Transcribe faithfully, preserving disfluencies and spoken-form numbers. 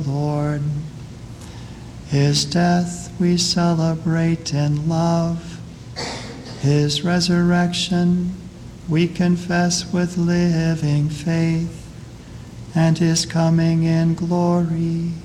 Lord. His death we celebrate in love. His resurrection we confess with living faith, and his coming in glory